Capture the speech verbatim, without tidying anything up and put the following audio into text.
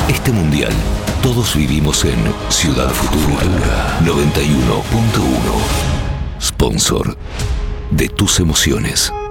Este mundial, todos vivimos en Ciudad Futura noventa y uno punto uno. Sponsor de tus emociones.